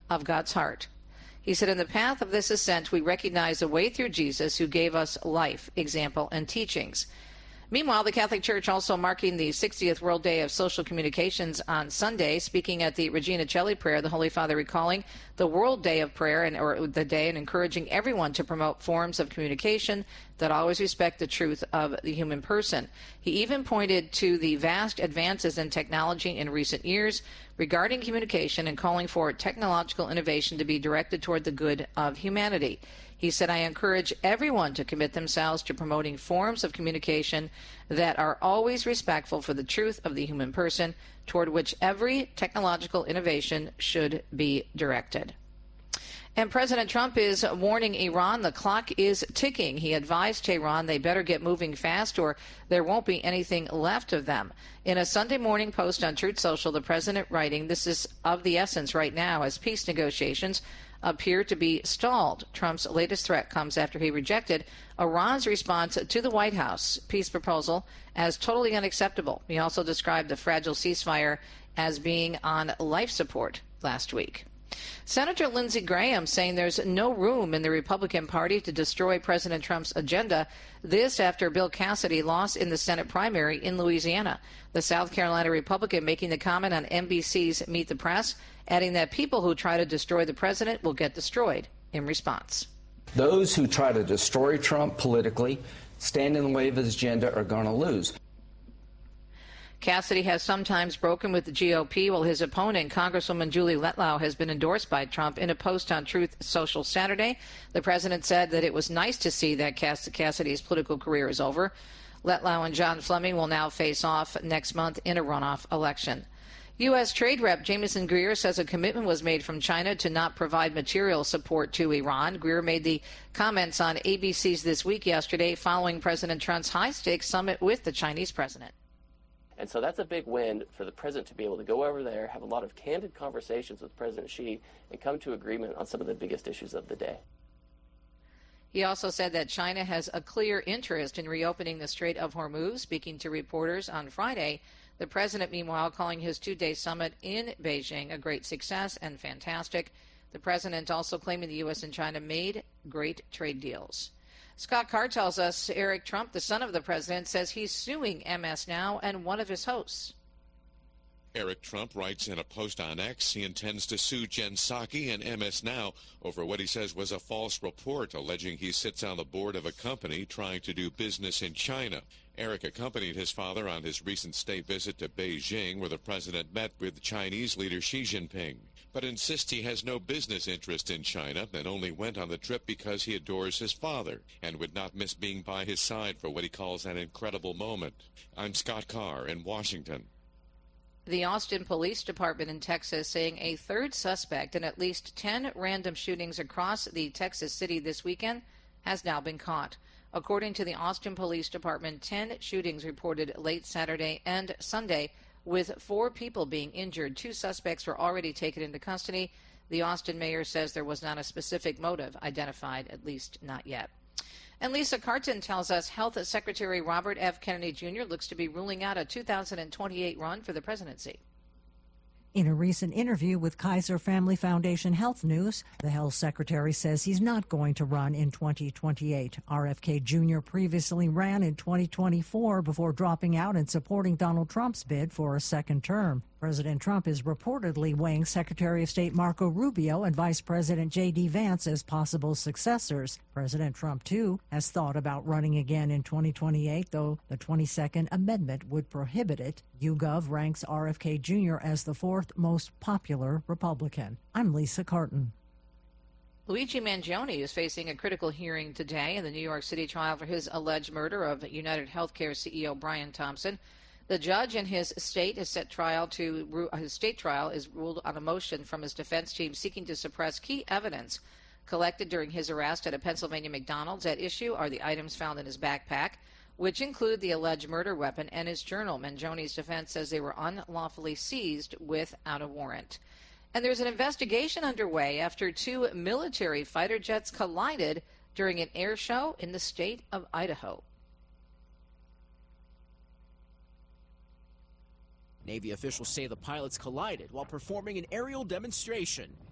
of God's heart. He said, in the path of this ascent, we recognize the way through Jesus, who gave us life, example, and teachings. Meanwhile, the Catholic Church also marking the 60th World Day of Social Communications on Sunday. Speaking at the Regina Coeli prayer, the Holy Father recalling the World Day of Prayer or the day and encouraging everyone to promote forms of communication that always respect the truth of the human person. He even pointed to the vast advances in technology in recent years regarding communication and calling for technological innovation to be directed toward the good of humanity. He said, I encourage everyone to commit themselves to promoting forms of communication that are always respectful for the truth of the human person, toward which every technological innovation should be directed. And President Trump is warning Iran the clock is ticking. He advised Tehran they better get moving fast or there won't be anything left of them. In a Sunday morning post on Truth Social, the president writing, this is of the essence right now as peace negotiations appear to be stalled. Trump's latest threat comes after he rejected Iran's response to the White House peace proposal as totally unacceptable. He also described the fragile ceasefire as being on life support last week. Senator Lindsey Graham saying there's no room in the Republican Party to destroy President Trump's agenda. This after Bill Cassidy lost in the Senate primary in Louisiana. The South Carolina Republican making the comment on NBC's Meet the Press, adding that people who try to destroy the president will get destroyed in response. Those who try to destroy Trump politically, stand in the way of his agenda, are going to lose. Cassidy has sometimes broken with the GOP, while his opponent, Congresswoman Julie Letlau, has been endorsed by Trump. In a post on Truth Social Saturday, the president said that it was nice to see that Cassidy's political career is over. Letlau and John Fleming will now face off next month in a runoff election. U.S. Trade Rep Jamieson Greer says a commitment was made from China to not provide material support to Iran. Greer made the comments on ABC's This Week yesterday following President Trump's high-stakes summit with the Chinese president. And so that's a big win for the president to be able to go over there, have a lot of candid conversations with President Xi, and come to agreement on some of the biggest issues of the day. He also said that China has a clear interest in reopening the Strait of Hormuz. Speaking to reporters on Friday, the president, meanwhile, calling his two-day summit in Beijing a great success and fantastic. The president also claiming the U.S. and China made great trade deals. Scott Carr tells us Eric Trump, the son of the president, says he's suing MS Now and one of his hosts. Eric Trump writes in a post on X he intends to sue Jen Psaki and MS Now over what he says was a false report alleging he sits on the board of a company trying to do business in China. Eric accompanied his father on his recent state visit to Beijing, where the president met with Chinese leader Xi Jinping, but insists he has no business interest in China and only went on the trip because he adores his father and would not miss being by his side for what he calls an incredible moment. I'm Scott Carr in Washington. The Austin Police Department in Texas saying a third suspect in at least 10 random shootings across the Texas city this weekend has now been caught. According to the Austin Police Department, 10 shootings reported late Saturday and Sunday, with 4 people being injured. 2 suspects were already taken into custody. The Austin mayor says there was not a specific motive identified, at least not yet. And Lisa Carton tells us Health Secretary Robert F. Kennedy Jr. looks to be ruling out a 2028 run for the presidency. In a recent interview with Kaiser Family Foundation Health News, the health secretary says he's not going to run in 2028. RFK Jr. previously ran in 2024 before dropping out and supporting Donald Trump's bid for a second term. President Trump is reportedly weighing Secretary of State Marco Rubio and Vice President J.D. Vance as possible successors. President Trump, too, has thought about running again in 2028, though the 22nd Amendment would prohibit it. YouGov ranks RFK Jr. as the 4th most popular Republican. I'm Lisa Carton. Luigi Mangione is facing a critical hearing today in the New York City trial for his alleged murder of United Healthcare CEO Brian Thompson. The judge in his state trial is ruled on a motion from his defense team seeking to suppress key evidence collected during his arrest at a Pennsylvania McDonald's. At issue are the items found in his backpack, which include the alleged murder weapon and his journal. Mangione's defense says they were unlawfully seized without a warrant. And there's an investigation underway after 2 military fighter jets collided during an air show in the state of Idaho. Navy officials say the pilots collided while performing an aerial demonstration.